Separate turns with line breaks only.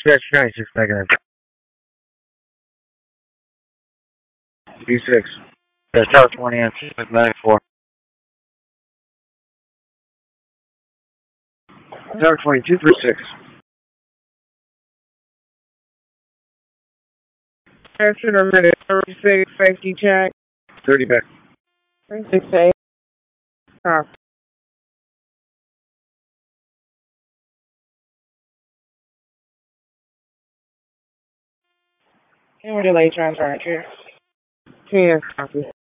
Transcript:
Dispatch 96 negative. B6. That's Tower 20 and 94. Tower 2236.
Action or minute 36, safety check.
30 back.
36A. Copy. And we're delay transfer here. 10, copy.